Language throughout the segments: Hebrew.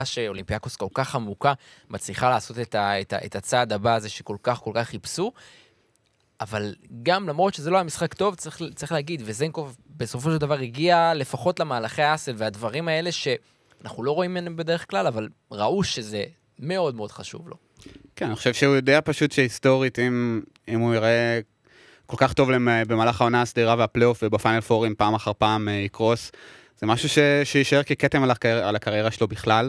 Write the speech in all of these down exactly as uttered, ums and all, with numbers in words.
שאולימפיאקוס כל כך עמוקה, מצליחה לעשות את, ה, את, ה, את הצעד הבא הזה שכל כך כל כך חיפשו, אבל גם למרות שזה לא היה משחק טוב, צריך, צריך להגיד, וזנקוב בסופו של דבר הגיע לפחות למהלכי האסל, והדברים האלה שאנחנו לא רואים ממנו בדרך כלל, אבל ראו שזה מאוד מאוד חשוב לו. כן, אני חושב שהוא יודע פשוט שהיסטורית, אם, אם הוא יראה כל כך טוב במהלך העונה הסדירה והפלייאוף, ובפיינל פורים פעם אחר פעם יקרוס, זה משהו ש, שישאר ככתם על, הקר... על הקריירה שלו בכלל,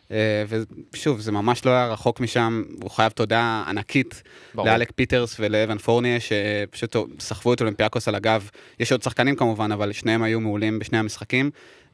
ושוב, זה ממש לא היה רחוק משם, הוא חייב תודה ענקית ברור. לאלק פיטרס ולאבן פורניה, שפשוט סחבו את אולימפיאקוס על הגב, יש עוד שחקנים כמובן, אבל שניהם היו מעולים בשני המשחקים,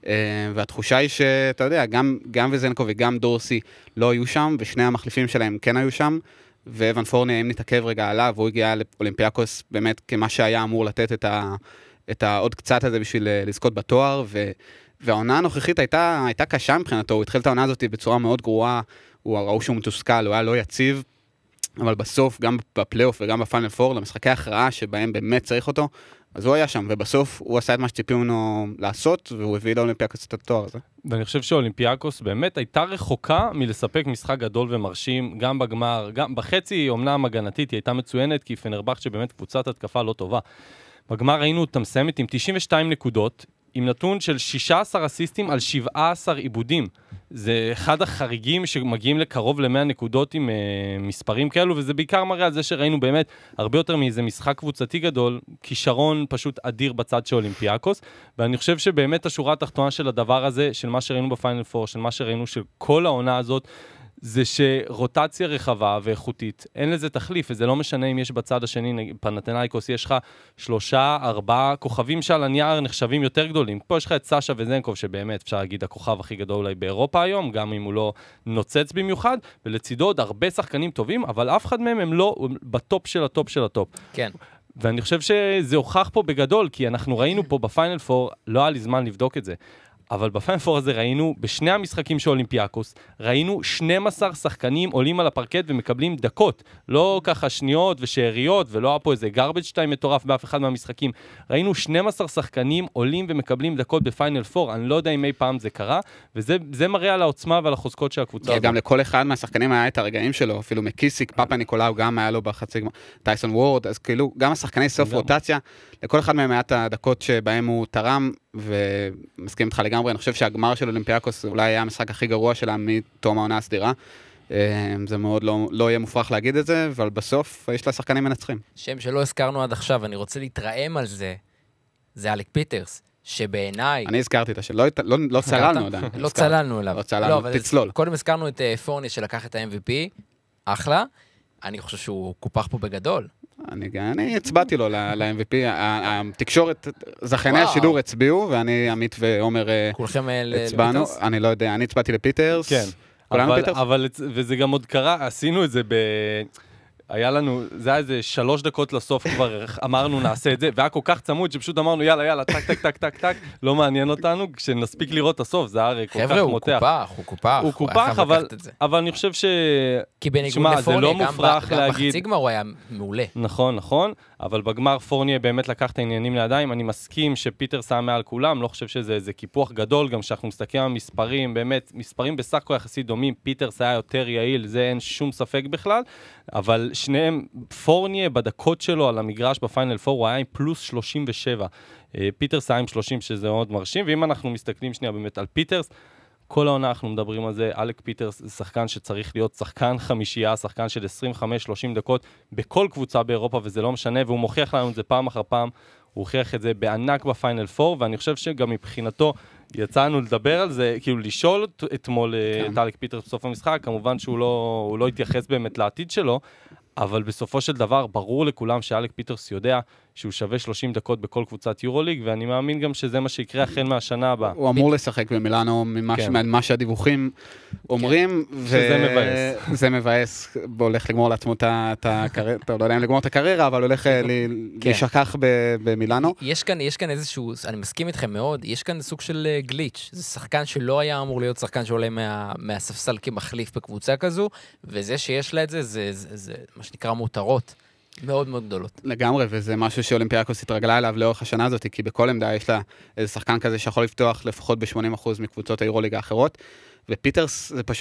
והתחושה היא שאתה יודע, גם, גם וזנקו וגם דורסי לא היו שם, ושני המחליפים שלהם כן היו שם, ואבן פורניה, אם נתעכב רגע עליו, הוא הגיע לאולימפיאקוס באמת כמה שהיה אמור לתת את, ה, את העוד קצת הזה בשביל לזכות בתואר, ו, והעונה הנוכחית הייתה, הייתה קשה מבחינתו, הוא התחיל את העונה הזאת בצורה מאוד גרועה, הוא ראו שהוא מתוסכל, הוא היה לא יציב, אבל בסוף, גם בפלייאוף וגם בפיינל פור, למשחקי הכרעה שבהם באמת צריך אותו, אז הוא היה שם, ובסוף הוא עשה את מה שציפים ממנו לעשות, והוא הביא לאולימפיאקוס את התואר הזה. ואני חושב שאולימפיאקוס באמת הייתה רחוקה מלספק משחק גדול ומרשים, גם בגמר, גם בחצי אומנם הגנתית היא הייתה מצוינת, כי פנרבכצ'ה באמת קבוצת התקפה לא טובה. בגמר ראינו אותה מסיימת עם תשעים ושתיים נקודות, עם נתון של שישה עשר אסיסטים על שבעה עשר עיבודים. זה אחד החריגים שמגיעים לקרוב ל-מאה נקודות עם uh, מספרים כאלו, וזה בעיקר מראה על זה שראינו באמת הרבה יותר מאיזה משחק קבוצתי גדול, כישרון פשוט אדיר בצד של אולימפיאקוס, ואני חושב שבאמת השורה התחתונה של הדבר הזה, של מה שראינו בפיינל פור, של מה שראינו של כל העונה הזאת, זה שרוטציה רחבה ואיכותית, אין לזה תחליף, וזה לא משנה אם יש בצד השני, פנתנאיקוס, יש לך שלושה, ארבעה כוכבים שעל הנייר נחשבים יותר גדולים. פה יש לך את סאשה וזנקוב, שבאמת אפשר להגיד הכוכב הכי גדול אולי באירופה היום, גם אם הוא לא נוצץ במיוחד, ולצידו עוד הרבה שחקנים טובים, אבל אף אחד מהם הם לא בטופ של הטופ של הטופ. כן. ואני חושב שזה הוכח פה בגדול, כי אנחנו ראינו פה בפיינל פור, לא היה לי זמן לבדוק את זה. אבל בפיינל פור הזה ראינו, בשני המשחקים של אולימפיאקוס, ראינו שנים עשר שחקנים עולים על הפרקט ומקבלים דקות, לא ככה שניות ושאריות, ולא היה פה איזה garbage time מטורף באף אחד מהמשחקים. ראינו שנים עשר שחקנים עולים ומקבלים דקות בפיינל פור, אני לא יודע אם אי פעם זה קרה, וזה זה מראה על העוצמה ועל החוזקות של הקבוצה. גם לכל אחד מהשחקנים היה את הרגעים שלו, אפילו מקיסיק, פאפה ניקולאו, גם היה לו בחצי גמר, טייסון וורד, אז כאילו, גם השחקני סוף רוטציה, לכל אחד מהם היה את הדקות שבהם הוא תרם, ומסכים איתך לגמרי, אני חושב שהגמר של אולימפיאקוס אולי היה המשחק הכי גרוע שלה מתום העונה הסדירה. זה מאוד לא, לא יהיה מופרך להגיד את זה, אבל בסוף יש לה שחקנים מנצחים. שם שלא הזכרנו עד עכשיו, אני רוצה להתרעם על זה, זה אלק פיטרס, שבעיניי... אני הזכרתי את השם, לא, לא, לא צללנו עדיין. לא צללנו אליו. לא צללנו, תצלול. קודם הזכרנו את פורני שלקח את ה-אם וי פי, אחלה, אני חושב שהוא קופח פה בגדול. אני, אני הצבעתי לו ל-אם וי פי, התקשורת, זכייני השידור הצביעו, ואני, עמית ועומר הצבענו, אני לא יודע, אני הצבעתי לפיטרס, כן, אבל, אבל, וזה גם עוד קרה, עשינו את זה ב... היה לנו, זה היה איזה שלוש דקות לסוף כבר אמרנו נעשה את זה, והיה כל כך צמוד שפשוט אמרנו יאללה יאללה, טק טק טק טק טק, לא מעניין אותנו, כשנספיק לראות הסוף, זה הרי כל כך מותח. חבר'ה, הוא קופח, הוא קופח. הוא קופח, אבל, אבל אני חושב ש... כי בניגוד לפורניה, גם בחצי גמר הוא היה מעולה. נכון, נכון, אבל בגמר פורניה באמת לקח את העניינים לידיים, אני מסכים שפיטר שם מעל כולם, לא חושב שזה איזה קיפוח גדול, גם שאנחנו מסתכלים על מספרים, באמת, מספרים בסך הכל יחסית דומים, פיטרס היה יותר יעיל, זה אין שום ספק בכלל, אבל שניהם, פורניה בדקות שלו על המגרש בפיינל פור, הוא היה עם פלוס שלושים ושבע. פיטרס היה עם שלושים, שזה מאוד מרשים, ואם אנחנו מסתכלים שנייה באמת על פיטרס, כל העונה אנחנו מדברים על זה, אלק פיטרס זה שחקן שצריך להיות שחקן חמישייה, שחקן של עשרים וחמש שלושים דקות בכל קבוצה באירופה, וזה לא משנה, והוא מוכיח לנו את זה פעם אחר פעם, הוא הוכיח את זה בענק בפיינל פור, ואני חושב שגם מבחינתו יצאנו לדבר על זה, כאילו לשאול אתמול את אלק פיטרס בסוף המשחק, כמובן שהוא לא, הוא לא התייחס באמת לעתיד שלו, אבל בסופו של דבר ברור לכולם שאלק פיטרס יודע שהוא שווה שלושים דקות בכל קבוצת יורוליג, ואני מאמין גם שזה מה שיקרה החל מהשנה הבאה. הוא אמור לשחק במילאנו ממה שהדיווחים אומרים, שזה מבאס. זה מבאס, הוא הולך לגמור לעצמו את הקריירה, לא יודע אם לגמור את הקריירה, אבל הולך להישכח במילאנו. יש כאן, יש כאן איזשהו, אני מסכים איתכם מאוד, יש כאן סוג של גליץ', זה שחקן שלא היה אמור להיות שחקן שעולה מהספסל כמחליף בקבוצה כזו, וזה שיש לה את זה, זה מה שנקרא מותרות. מאוד מאוד גדולות. לגמרי, וזה משהו שאולימפיאקוס התרגלה אליו לאורך השנה הזאת, כי בכל עמדה יש לה איזה שחקן כזה שיכול לפתוח לפחות ב-שמונים אחוז מקבוצות היורוליג האחרות, ופיטרס זה פשוט